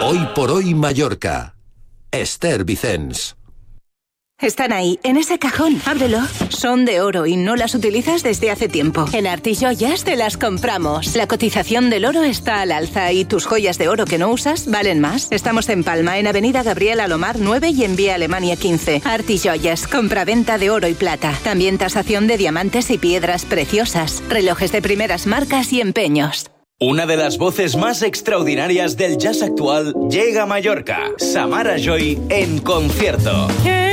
Hoy por hoy Mallorca. Esther Vicens. Están ahí, en ese cajón. Ábrelo. Son de oro y no las utilizas desde hace tiempo. En Artijoyas te las compramos. La cotización del oro está al alza y tus joyas de oro que no usas valen más. Estamos en Palma, en Avenida Gabriel Alomar 9 y en Vía Alemania 15. Artijoyas, compra-venta de oro y plata. También tasación de diamantes y piedras preciosas. Relojes de primeras marcas y empeños. Una de las voces más extraordinarias del jazz actual llega a Mallorca. Samara Joy en concierto.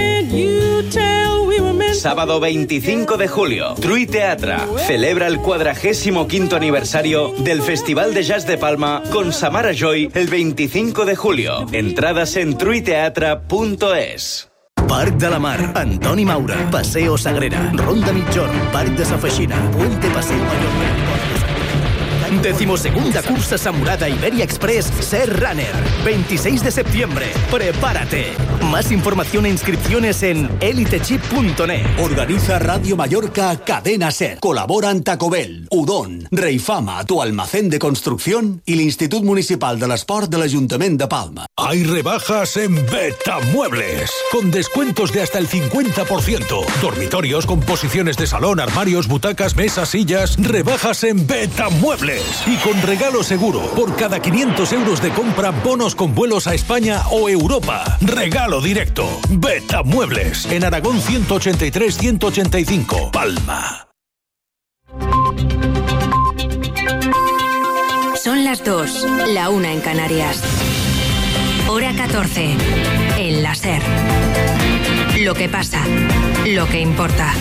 Sábado 25 de julio, Trui Teatra celebra el 45º aniversario del Festival de Jazz de Palma con Samara Joy el 25 de julio. Entradas en truiteatra.es. Parc de la Mar, Antoni Maura, Paseo Sagrera, Ronda Mitjorn, Parc de Sa Feixina, Puente Paseo Mallorca. 12ª cursa Samurada Iberia Express Ser Runner, 26 de septiembre. Prepárate. Más información e inscripciones en elitechip.net. Organiza Radio Mallorca Cadena Ser. Colaboran Taco Bell, Udon, Reifama, Tu Almacén de Construcción y l'Institut Municipal de l'Esport de l'Ajuntament de Palma. Hay rebajas en Betamuebles, con descuentos de hasta el 50%. Dormitorios, composiciones de salón, armarios, butacas, mesas, sillas. Rebajas en Betamuebles. Y con regalo seguro, por cada 500 euros de compra, bonos con vuelos a España o Europa. Regalo directo. Betamuebles, en Aragón 183-185, Palma. Son las 2, la 1 en Canarias. Hora 14, en la SER. Lo que pasa, lo que importa.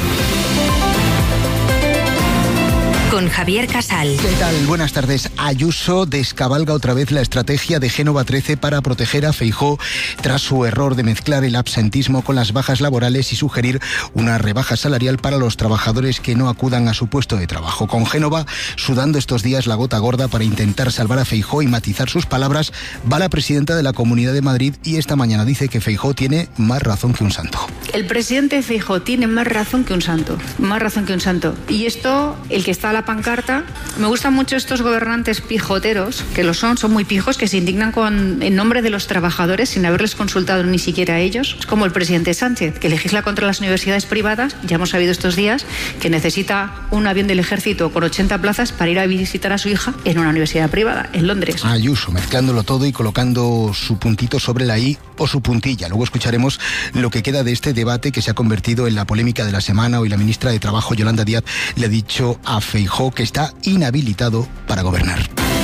Con Javier Casal. ¿Qué tal? Buenas tardes. Ayuso descabalga otra vez la estrategia de Génova 13 para proteger a Feijóo tras su error de mezclar el absentismo con las bajas laborales y sugerir una rebaja salarial para los trabajadores que no acudan a su puesto de trabajo. Con Génova sudando estos días la gota gorda para intentar salvar a Feijóo y matizar sus palabras, va la presidenta de la Comunidad de Madrid y esta mañana dice que Feijóo tiene más razón que un santo. El presidente Feijóo tiene más razón que un santo. Más razón que un santo. Y esto, el que está a la pancarta, me gustan mucho estos gobernantes pijoteros, que lo son muy pijos, que se indignan en nombre de los trabajadores sin haberles consultado ni siquiera a ellos. Es como el presidente Sánchez, que legisla contra las universidades privadas. Ya hemos sabido estos días que necesita un avión del ejército con 80 plazas para ir a visitar a su hija en una universidad privada, en Londres. Ayuso, mezclándolo todo y colocando su puntito sobre la I o su puntilla. Luego escucharemos lo que queda de este debate que se ha convertido en la polémica de la semana. Hoy la ministra de Trabajo, Yolanda Díaz, le ha dicho a Feijóo que está inhabilitado para gobernar.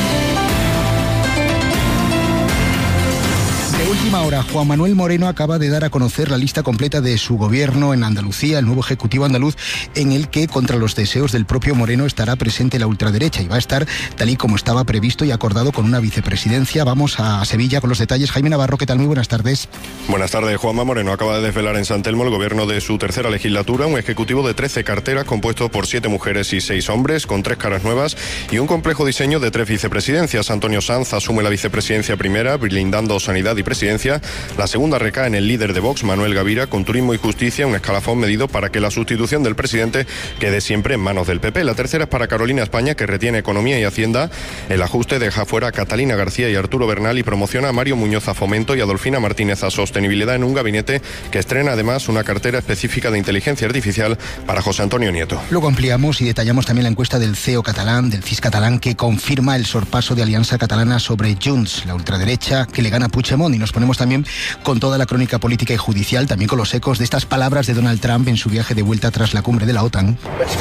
Última hora, Juan Manuel Moreno acaba de dar a conocer la lista completa de su gobierno en Andalucía, el nuevo ejecutivo andaluz, en el que, contra los deseos del propio Moreno, estará presente la ultraderecha y va a estar tal y como estaba previsto y acordado con una vicepresidencia. Vamos a Sevilla con los detalles. Jaime Navarro, ¿qué tal? Muy buenas tardes. Buenas tardes. Juanma Moreno acaba de desvelar en San Telmo el gobierno de su tercera legislatura, un ejecutivo de 13 carteras compuesto por 7 mujeres y 6 hombres, con 3 caras nuevas y un complejo diseño de 3 vicepresidencias. Antonio Sanz asume la vicepresidencia primera, blindando sanidad y presidencia. La segunda recae en el líder de Vox, Manuel Gavira, con turismo y justicia, un escalafón medido para que la sustitución del presidente quede siempre en manos del PP. La tercera es para Carolina España, que retiene economía y hacienda. El ajuste deja fuera a Catalina García y Arturo Bernal y promociona a Mario Muñoz a Fomento y a Adolfina Martínez a Sostenibilidad, en un gabinete que estrena además una cartera específica de inteligencia artificial para José Antonio Nieto. Luego ampliamos y detallamos también la encuesta del CEO catalán, del CIS catalán, que confirma el sorpaso de Alianza Catalana sobre Junts, la ultraderecha que le gana a Puigdemont, y nos ponemos también con toda la crónica política y judicial, también con los ecos de estas palabras de Donald Trump en su viaje de vuelta tras la cumbre de la OTAN.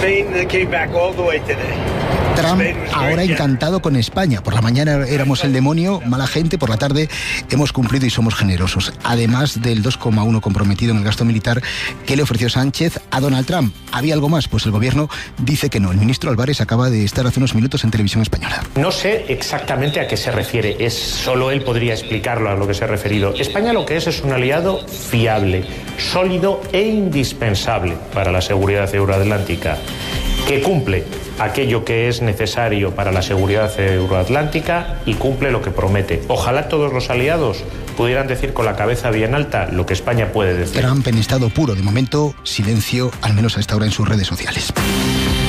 Trump ahora encantado con España. Por la mañana éramos el demonio, mala gente, por la tarde hemos cumplido y somos generosos. Además del 2,1 comprometido en el gasto militar que le ofreció Sánchez a Donald Trump. ¿Había algo más? Pues el gobierno dice que no. El ministro Álvarez acaba de estar hace unos minutos en Televisión Española. No sé exactamente a qué se refiere. Solo él podría explicarlo a lo que se ha referido. España lo que es un aliado fiable, sólido e indispensable para la seguridad euroatlántica, que cumple aquello que es necesario para la seguridad euroatlántica y cumple lo que promete. Ojalá todos los aliados pudieran decir con la cabeza bien alta lo que España puede decir. Trump en estado puro. De momento, silencio, al menos a esta hora en sus redes sociales.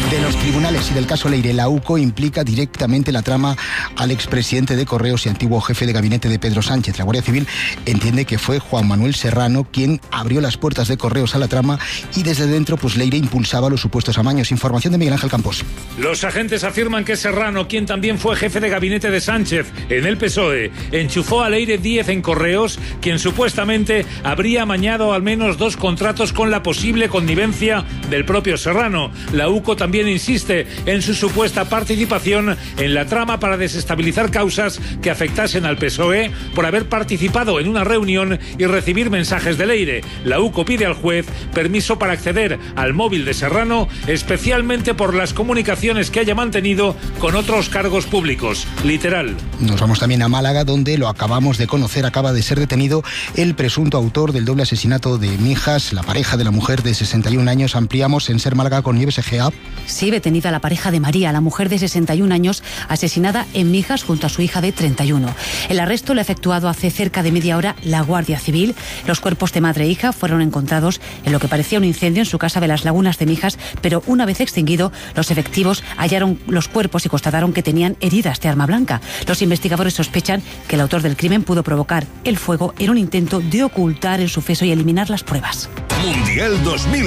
de los tribunales y del caso Leire. La UCO implica directamente la trama al expresidente de Correos y antiguo jefe de gabinete de Pedro Sánchez. La Guardia Civil entiende que fue Juan Manuel Serrano quien abrió las puertas de Correos a la trama y desde dentro Leire impulsaba los supuestos amaños. Información de Miguel Ángel Campos. Los agentes afirman que Serrano, quien también fue jefe de gabinete de Sánchez en el PSOE, enchufó a Leire Díez en Correos, quien supuestamente habría amañado al menos 2 contratos con la posible connivencia del propio Serrano. La UCO también insiste en su supuesta participación en la trama para desestabilizar causas que afectasen al PSOE por haber participado en una reunión y recibir mensajes de Leire. La UCO pide al juez permiso para acceder al móvil de Serrano, especialmente por las comunicaciones que haya mantenido con otros cargos públicos. Literal. Nos vamos también a Málaga, donde lo acabamos de conocer, acaba de ser detenido el presunto autor del doble asesinato de Mijas, la pareja de la mujer de 61 años. Ampliamos en Ser Málaga con Nieves Egea. Sí, detenida la pareja de María, la mujer de 61 años, asesinada en Mijas junto a su hija de 31. El arresto lo ha efectuado hace cerca de media hora la Guardia Civil. Los cuerpos de madre e hija fueron encontrados en lo que parecía un incendio en su casa de las Lagunas de Mijas, pero una vez extinguido, los efectivos hallaron los cuerpos y constataron que tenían heridas de arma blanca. Los investigadores sospechan que el autor del crimen pudo provocar el fuego en un intento de ocultar el suceso y eliminar las pruebas. Mundial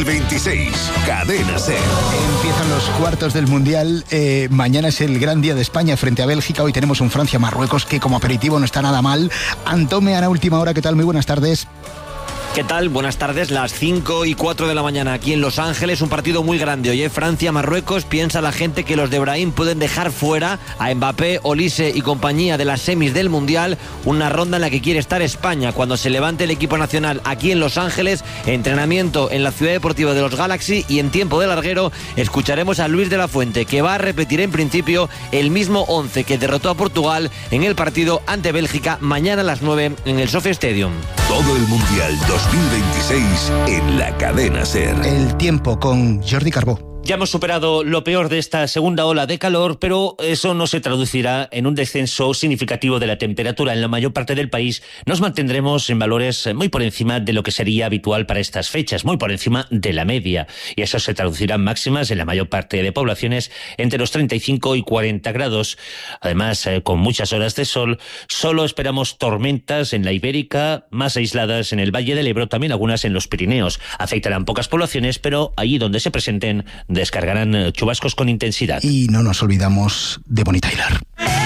2026, Cadena SER. Empiezan los cuartos del Mundial. Mañana es el gran día de España frente a Bélgica. Hoy tenemos un Francia-Marruecos que como aperitivo no está nada mal. Antome, Ana, última hora, ¿qué tal? Muy buenas tardes. ¿Qué tal? Buenas tardes, las 5:04 de la mañana aquí en Los Ángeles, un partido muy grande. Oye, Francia-Marruecos, piensa la gente que los de Brahim pueden dejar fuera a Mbappé, Olise y compañía de las semis del Mundial, una ronda en la que quiere estar España cuando se levante el equipo nacional aquí en Los Ángeles, entrenamiento en la Ciudad Deportiva de los Galaxy y en tiempo de larguero escucharemos a Luis de la Fuente, que va a repetir en principio el mismo 11 que derrotó a Portugal en el partido ante Bélgica mañana a las 9 en el SoFi Stadium. Todo el Mundial 2026 en la Cadena SER. El tiempo con Jordi Carbó. Ya hemos superado lo peor de esta segunda ola de calor, pero eso no se traducirá en un descenso significativo de la temperatura. En la mayor parte del país nos mantendremos en valores muy por encima de lo que sería habitual para estas fechas, muy por encima de la media. Y eso se traducirá en máximas en la mayor parte de poblaciones entre los 35 y 40 grados. Además, con muchas horas de sol, solo esperamos tormentas en la Ibérica, más aisladas en el Valle del Ebro, también algunas en los Pirineos. Afectarán pocas poblaciones, pero allí donde se presenten descargarán chubascos con intensidad. Y no nos olvidamos de Bonnie Tyler.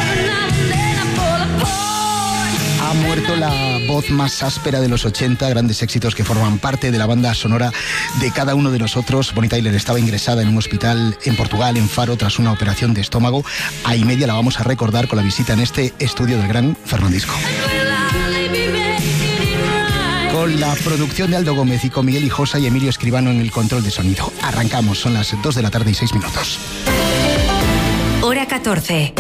Ha muerto la voz más áspera de los 80, grandes éxitos que forman parte de la banda sonora de cada uno de nosotros. Bonnie Tyler estaba ingresada en un hospital en Portugal, en Faro, tras una operación de estómago. A y media la vamos a recordar con la visita en este estudio del gran Fernandisco. Con la producción de Aldo Gómez y con Miguel Hijosa y Emilio Escribano en el control de sonido. Arrancamos, son las 2 de la tarde y 6 minutos. Hora 14.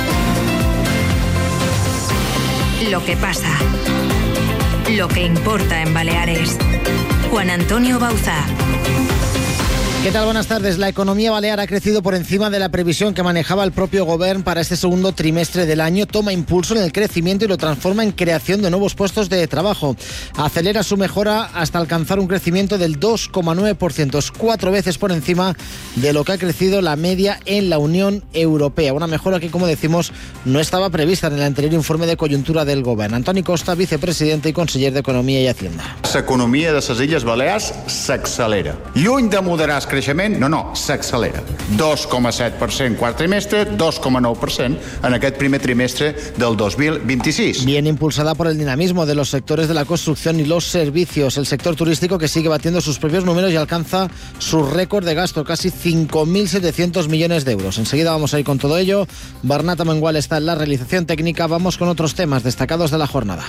Lo que pasa. Lo que importa en Baleares. Juan Antonio Bauzá. ¿Qué tal? Buenas tardes. La economía balear ha crecido por encima de la previsión que manejaba el propio Govern para este segundo trimestre del año. Toma impulso en el crecimiento y lo transforma en creación de nuevos puestos de trabajo. Acelera su mejora hasta alcanzar un crecimiento del 2,9%. Es 4 veces por encima de lo que ha crecido la media en la Unión Europea. Una mejora que, como decimos, no estaba prevista en el anterior informe de coyuntura del Govern. Antoni Costa, vicepresidente i conseller d'Economia i Hacienda. L'economia de les Illes Balears s'accelera. Lluny de moderar el creixement, no, s'accelera. 2,7% quart trimestre, 2,9% en aquest primer trimestre del 2026. Bien impulsada por el dinamismo de los sectores de la construcción y los servicios. El sector turístico que sigue batiendo sus propios números y alcanza su récord de gasto, casi 5.700 millones de euros. Enseguida vamos a ir con todo ello. Bernat Amengual está en la realización técnica. Vamos con otros temas destacados de la jornada.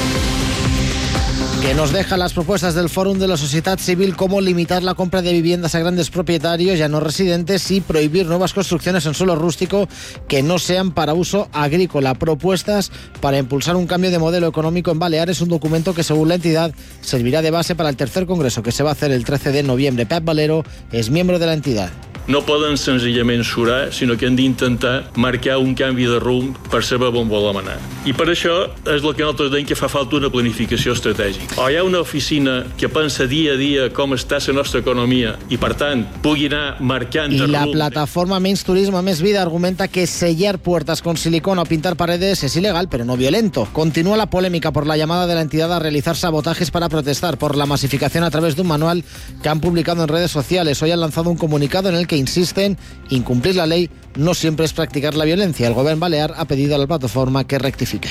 Que nos deja las propuestas del Fòrum de la Societat Civil, como limitar la compra de viviendas a grandes propietarios ya no residentes y prohibir nuevas construcciones en suelo rústico que no sean para uso agrícola. Propuestas para impulsar un cambio de modelo económico en Baleares, un documento que según la entidad servirá de base para el tercer congreso que se va a hacer el 13 de noviembre. Pep Valero es miembro de la entidad. no poden senzillament surar, sinó que han d'intentar marcar un canvi de rumb per saber on volem anar. I per això és el que nosaltres dèiem que fa falta una planificació estratègica. O hi ha una oficina que pensa dia a dia com està la nostra economia i, per tant, pugui anar marcant y el la rumb. plataforma Més Turismo, Més Vida argumenta que sellar puertas con silicona o pintar paredes es ilegal, pero no violento. Continúa la polémica por la llamada de la entidad a realizar sabotajes para protestar por la masificación a través de un manual que han publicado en redes sociales. Hoy han lanzado un comunicado en el que insisten: incumplir la ley no siempre es practicar la violencia. El gobierno balear ha pedido a la plataforma que rectifique.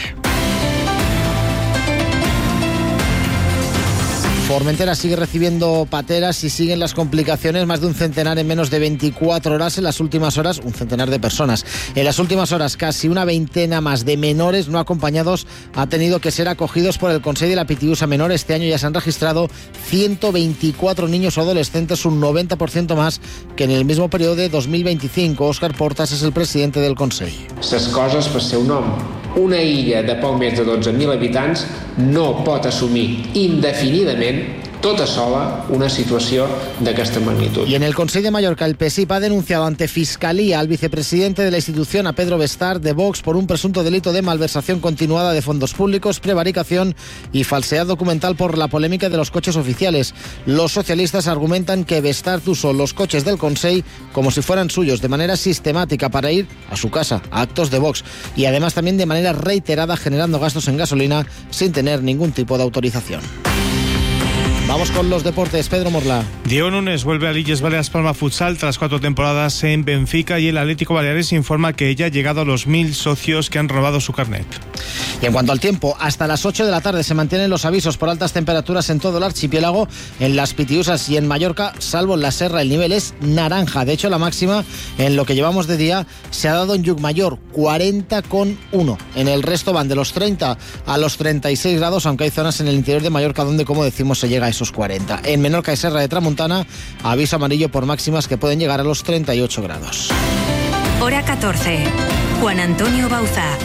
Formentera sigue recibiendo pateras y siguen las complicaciones. Más de un centenar en menos de 24 horas. En las últimas horas, un centenar de personas. En las últimas horas, casi una veintena más de menores no acompañados ha tenido que ser acogidos por el Consell de la Pitiusa Menor. Este año ya se han registrado 124 niños o adolescentes, un 90% más que en el mismo periodo de 2025. Òscar Portas es el presidente del Consell. Les coses per seu nom. Una illa de poc més de 12.000 habitants no pot assumir indefinidament tota sola una situació d'aquesta magnitud. Y en el Consell de Mallorca, el PSIP ha denunciado ante Fiscalía al vicepresidente de la institución, a Pedro Bestard, de Vox, por un presunto delito de malversación continuada de fondos públicos, prevaricación y falsedad documental por la polémica de los coches oficiales. Los socialistas argumentan que Bestard usó los coches del Consell como si fueran suyos de manera sistemática para ir a su casa, a actos de Vox, y además también de manera reiterada generando gastos en gasolina sin tener ningún tipo de autorización. Vamos con los deportes, Pedro Morla. Diego Núñez vuelve al Illes Balears Palma Futsal tras 4 temporadas en Benfica y el Atlético Baleares informa que ya ha llegado a los 1.000 socios que han renovado su carnet. Y en cuanto al tiempo, hasta las 8 de la tarde se mantienen los avisos por altas temperaturas en todo el archipiélago. En las Pitiusas y en Mallorca, salvo en la Serra, el nivel es naranja. De hecho, la máxima en lo que llevamos de día se ha dado en Llucmajor, 40,1. En el resto van de los 30 a los 36 grados, aunque hay zonas en el interior de Mallorca donde, como decimos, se llega a esos 40. En Menorca y Serra de Tramuntana, aviso amarillo por máximas que pueden llegar a los 38 grados. Hora 14. Juan Antonio Bauza.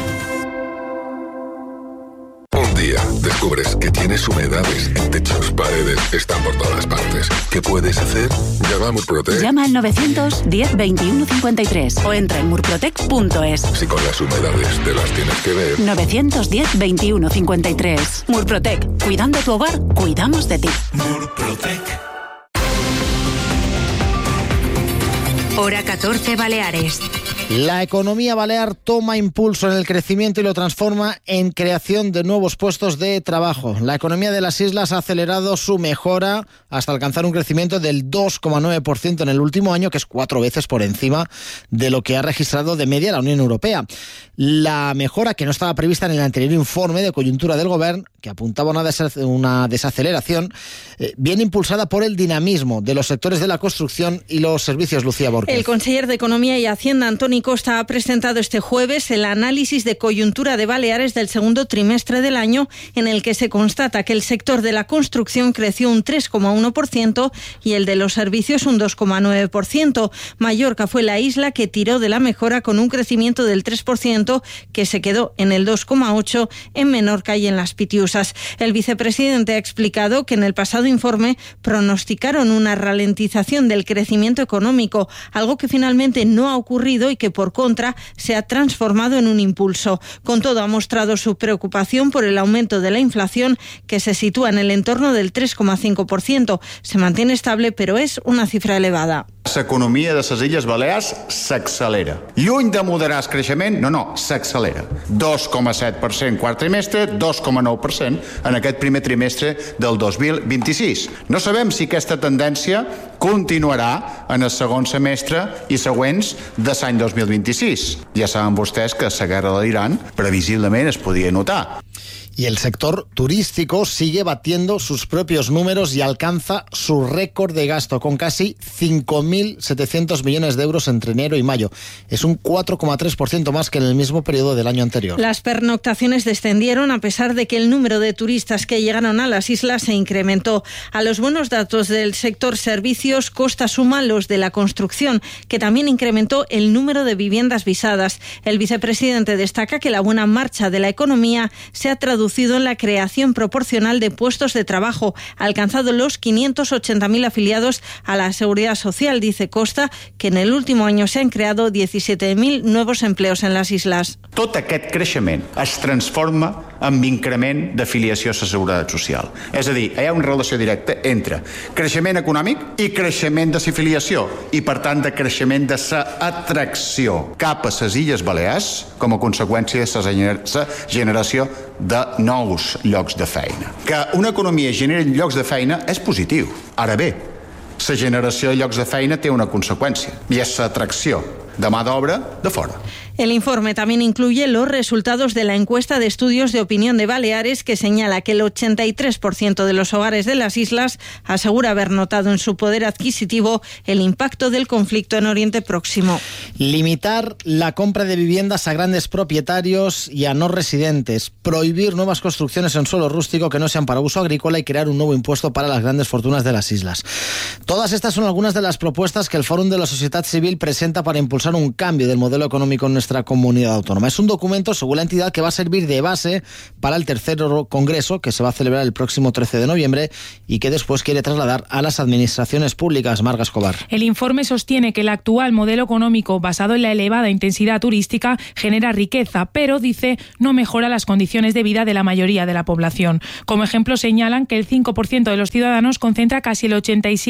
Un día descubres que tienes humedades en techos, paredes, están por todas partes. ¿Qué puedes hacer? Llama a Murprotec. Llama al 910 21 53 o entra en murprotec.es. Si con las humedades te las tienes que ver. 910 21 53. Murprotec. Cuidando tu hogar, cuidamos de ti. Murprotec. Hora 14 Baleares. La economía balear toma impulso en el crecimiento y lo transforma en creación de nuevos puestos de trabajo. La economía de las islas ha acelerado su mejora hasta alcanzar un crecimiento del 2,9% en el último año, que es 4 veces por encima de lo que ha registrado de media la Unión Europea. La mejora, que no estaba prevista en el anterior informe de coyuntura del Govern, que apuntaba a una desaceleración, viene impulsada por el dinamismo de los sectores de la construcción y los servicios. Lucía Borges. El conseller de Economía y Hacienda, Antoni Costa, ha presentado este jueves el análisis de coyuntura de Baleares del segundo trimestre del año, en el que se constata que el sector de la construcción creció un 3,1% y el de los servicios un 2,9%. Mallorca fue la isla que tiró de la mejora con un crecimiento del 3%, que se quedó en el 2,8% en Menorca y en las Pitiusas. El vicepresidente ha explicado que en el pasado informe pronosticaron una ralentización del crecimiento económico, algo que finalmente no ha ocurrido y que por contra se ha transformado en un impulso. Con todo, ha mostrado su preocupación por el aumento de la inflación, que se sitúa en el entorno del 3,5%. Se mantiene estable, pero es una cifra elevada. L'economia de les Illes Balears s'accelera. Lluny de moderar el creixement, no, s'accelera. 2,7% quart trimestre, 2,9% en aquest primer trimestre del 2026. No sabem si aquesta tendència continuarà en el segon semestre i següents de l'any 2026. Ja saben vostès que la guerra de l'Iran previsiblement es podia notar. Y el sector turístico sigue batiendo sus propios números y alcanza su récord de gasto, con casi 5.700 millones de euros entre enero y mayo. Es un 4,3% más que en el mismo periodo del año anterior. Las pernoctaciones descendieron a pesar de que el número de turistas que llegaron a las islas se incrementó. A los buenos datos del sector servicios, Costa suma los de la construcción, que también incrementó el número de viviendas visadas. El vicepresidente destaca que la buena marcha de la economía se ha traducido traducido en la creación proporcional de puestos de trabajo, ha alcanzado los 580.000 afiliados a la Seguridad Social. Dice Costa que en el último año se han creado 17.000 nuevos empleos en las islas. Tot aquest creixement es transforma en increment d'afiliació a la Seguretat Social. És a dir, hi ha una relació directa entre creixement econòmic i creixement de l'afiliació i, per tant, de creixement de l'atracció cap a les Illes Balears com a conseqüència de la generació de nous llocs de feina. Que una economia generi llocs de feina és positiu. Ara bé, la generació de llocs de feina té una conseqüència i és l'atracció de mà d'obra de fora. El informe también incluye los resultados de la encuesta de estudios de opinión de Baleares, que señala que el 83% de los hogares de las islas asegura haber notado en su poder adquisitivo el impacto del conflicto en Oriente Próximo. Limitar la compra de viviendas a grandes propietarios y a no residentes. Prohibir nuevas construcciones en suelo rústico que no sean para uso agrícola y crear un nuevo impuesto para las grandes fortunas de las islas. Todas estas son algunas de las propuestas que el Fòrum de la Societat Civil presenta para impulsar un cambio del modelo económico en nuestra comunidad autónoma. Es un documento, según la entidad, que va a servir de base para el tercer congreso que se va a celebrar el próximo 13 de noviembre y que después quiere trasladar a las administraciones públicas. Marga Escobar. El informe sostiene que el actual modelo económico basado en la elevada intensidad turística genera riqueza, pero, dice, no mejora las condiciones de vida de la mayoría de la población. Como ejemplo, señalan que el 5% de los ciudadanos concentra casi el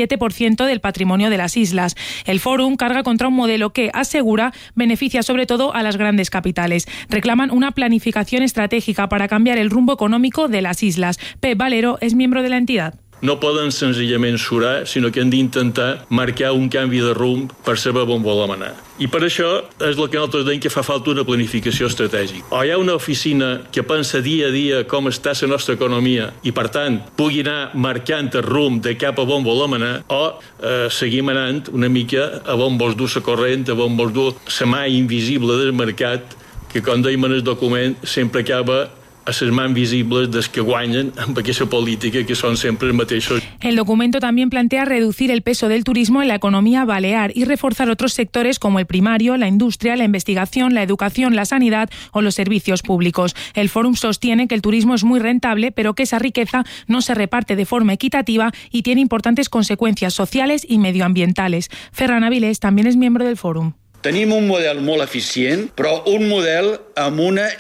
87% del patrimonio de las islas. El Fòrum carga contra un modelo que, asegura, beneficia sobre todo a las grandes capitales. Reclaman una planificación estratégica para cambiar el rumbo económico de las islas. Pep Valero es miembro de la entidad. No poden senzillament surar, sinó que han d'intentar marcar un canvi de rumb per saber on volem anar. I per això és el que nosaltres dèiem que fa falta una planificació estratègica. O hi ha una oficina que pensa dia a dia com està la nostra economia i, per tant, pugui anar marcant el rumb de cap a on volem anar, o seguim anant una mica a on vols dur la corrent, a on vols dur la mà invisible del mercat, que, com dèiem en el document, sempre acaba a les mans visibles dels que guanyen amb aquesta política, que són sempre els mateixos. El documento también plantea reducir el peso del turismo en la economía balear y reforzar otros sectores como el primario, la industria, la investigación, la educación, la sanidad o los servicios públicos. El Fòrum sostiene que el turismo es muy rentable, pero que esa riqueza no se reparte de forma equitativa y tiene importantes consecuencias sociales y medioambientales. Ferran Avilés también es miembro del Fòrum. Tenim un model molt eficient, però un model amb una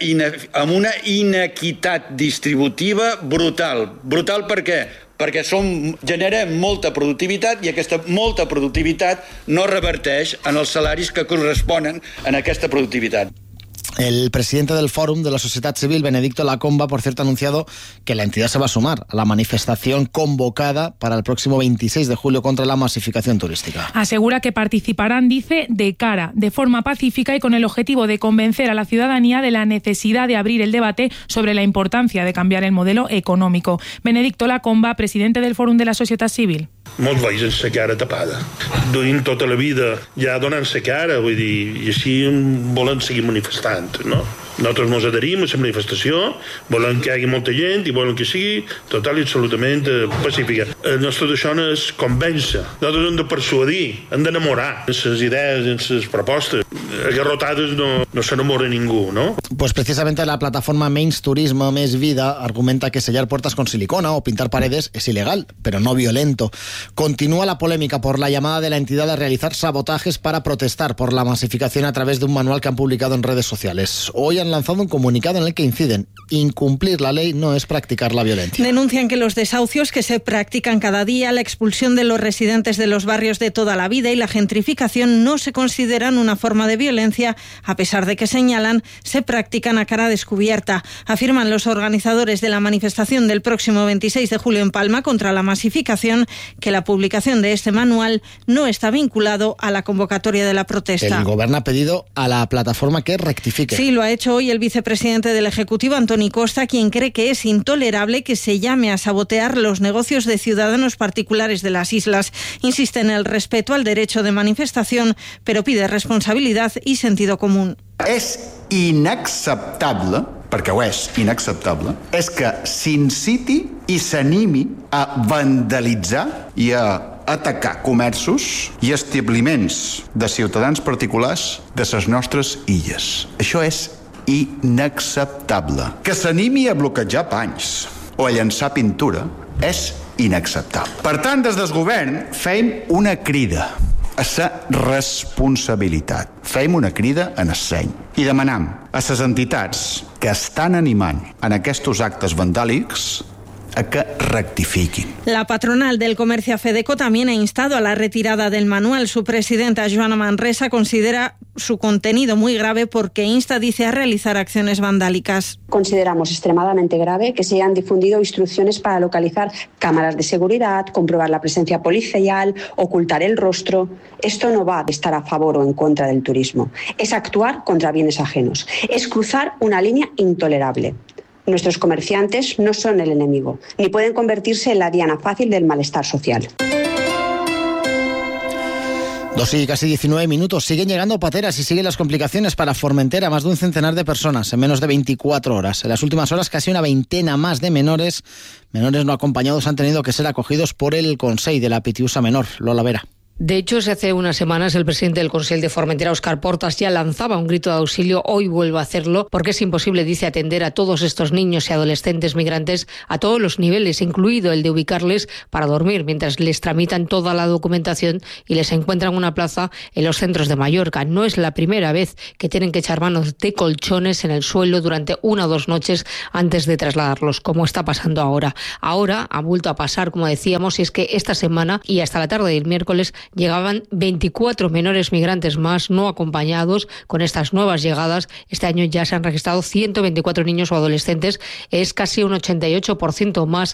inequitat distributiva brutal. Brutal per què? Perquè genera molta productivitat i aquesta molta productivitat no reverteix en els salaris que corresponen a aquesta productivitat. El presidente del Fòrum de la Societat Civil, Benedicto Lacomba, por cierto, ha anunciado que la entidad se va a sumar a la manifestación convocada para el próximo 26 de julio contra la masificación turística. Asegura que participarán, dice, de cara, de forma pacífica y con el objetivo de convencer a la ciudadanía de la necesidad de abrir el debate sobre la importancia de cambiar el modelo económico. Benedicto Lacomba, presidente del Fòrum de la Societat Civil. Molts veus amb la cara tapada, duint tota la vida ja donant la cara, vull dir, i així volen seguir manifestant, no? Nosaltres ens adherim a la manifestació, volem que hi hagi molta gent i volem que sigui total i absolutament pacífica. El nostre d'això no és convèncer, nosaltres hem de persuadir, hem d'enamorar. En les idees, en les propostes, agarrotades no s'enamora ningú, no? Pues precisamente la plataforma Menys Turisme, Més Vida argumenta que sellar puertas con silicona o pintar paredes es ilegal, pero no violento. Continúa la polémica por la llamada de la entidad a realizar sabotajes para protestar por la masificación a través de un manual que han publicado en redes sociales. Hoy han lanzado un comunicado en el que inciden: incumplir la ley no es practicar la violencia. Denuncian que los desahucios que se practican cada día, la expulsión de los residentes de los barrios de toda la vida y la gentrificación no se consideran una forma de violencia, a pesar de que, señalan, se practican a cara descubierta. Afirman los organizadores de la manifestación del próximo 26 de julio en Palma contra la masificación que la publicación de este manual no está vinculado a la convocatoria de la protesta. El gobierno ha pedido a la plataforma que rectifique. Sí, lo ha hecho hoy el vicepresidente del Ejecutivo, Antoni Costa, quien cree que es intolerable que se llame a sabotear los negocios de ciudadanos particulares de las islas. Insiste en el respeto al derecho de manifestación, pero pide responsabilidad i sentido común. És inacceptable, perquè ho és inacceptable, és que s'inciti i s'animi a vandalitzar i a atacar comerços i establiments de ciutadans particulars de les nostres illes. Això és inacceptable. Que s'animi a bloquejar panys o a llançar pintura és inacceptable. Per tant, des del govern fem una crida a la responsabilitat. Fem una crida en el seny i demanam a les entitats que estan animant en aquests actes vandàlics a que rectifiquin. La patronal del comercio Fedeco también ha instado a la retirada del manual. Su presidenta, Joana Manresa, considera su contenido muy grave porque insta, dice, a realizar acciones vandálicas. Consideramos extremadamente grave que se hayan difundido instrucciones para localizar cámaras de seguridad, comprobar la presencia policial, ocultar el rostro. Esto no va a estar a favor o en contra del turismo. Es actuar contra bienes ajenos. Es cruzar una línea intolerable. Nuestros comerciantes no son el enemigo, ni pueden convertirse en la diana fácil del malestar social. 2 y casi 19 minutos. Siguen llegando pateras y siguen las complicaciones para Formentera. Más de un centenar de personas en menos de 24 horas. En las últimas horas, casi una veintena más de menores no acompañados han tenido que ser acogidos por el Consell de la Pitiusa Menor. Lola Vera. De hecho, hace unas semanas el presidente del Consell de Formentera, Óscar Portas, ya lanzaba un grito de auxilio. Hoy vuelve a hacerlo porque es imposible, dice, atender a todos estos niños y adolescentes migrantes a todos los niveles, incluido el de ubicarles para dormir mientras les tramitan toda la documentación y les encuentran una plaza en los centros de Mallorca. No es la primera vez que tienen que echar manos de colchones en el suelo durante 1 o 2 noches antes de trasladarlos, como está pasando ahora. Ahora ha vuelto a pasar, como decíamos, y es que esta semana y hasta la tarde del miércoles llegaban 24 menores migrantes más no acompañados. Con estas nuevas llegadas, este año ya se han registrado 124 niños o adolescentes. Es casi un 88% más